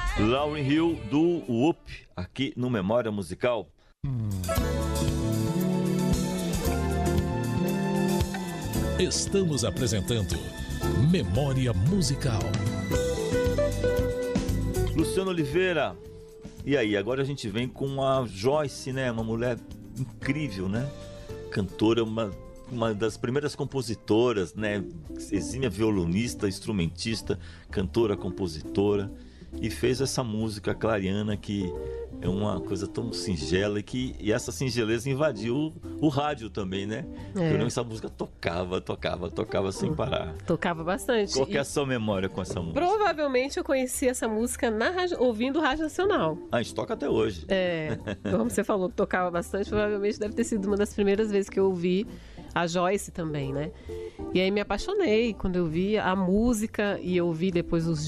Lauryn Hill do Whoop, aqui no Memória Musical. Estamos apresentando Memória Musical. Luciano Oliveira, e aí? Agora a gente vem com a Joyce, né? Uma mulher incrível, né? Cantora, uma das primeiras compositoras, né? Exímia violonista, instrumentista, cantora, compositora. E fez essa música clariana que é uma coisa tão singela e essa singeleza invadiu o rádio também, né? Eu lembro que essa música tocava sem parar. Tocava bastante. Qual que é a sua memória com essa música? Provavelmente eu conheci essa música ouvindo Rádio Nacional. A gente toca até hoje. Como você falou, tocava bastante, provavelmente deve ter sido uma das primeiras vezes que eu ouvi a Joyce também, né? E aí me apaixonei quando eu vi a música e eu vi depois os